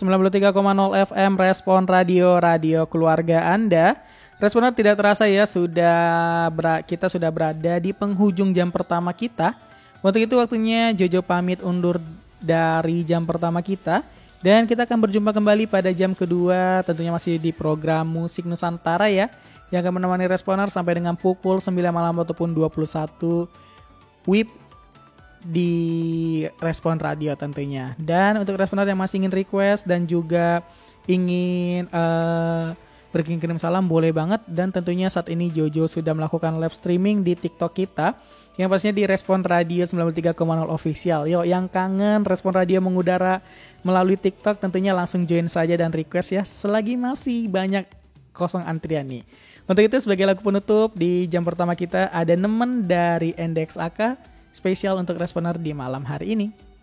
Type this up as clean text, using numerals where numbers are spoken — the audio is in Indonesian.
93,0 FM Respon Radio, radio keluarga Anda. Responer tidak terasa ya, kita sudah berada di penghujung jam pertama kita. Untuk itu waktunya Jojo pamit undur dari jam pertama kita. Dan kita akan berjumpa kembali pada jam kedua, tentunya masih di program Musik Nusantara ya, yang akan menemani Responer sampai dengan pukul 9 malam ataupun 21 WIB di Respon Radio tentunya. Dan untuk Responer yang masih ingin request dan juga ingin berkirim salam boleh banget. Dan tentunya saat ini Jojo sudah melakukan live streaming di TikTok kita, yang pastinya di Respon Radio 93,0 official. Yo, yang kangen Respon Radio mengudara melalui TikTok tentunya langsung join saja dan request ya, selagi masih banyak kosong antrian nih. Untuk itu sebagai lagu penutup di jam pertama kita ada Nemen dari NDX AK, spesial untuk Responer di malam hari ini.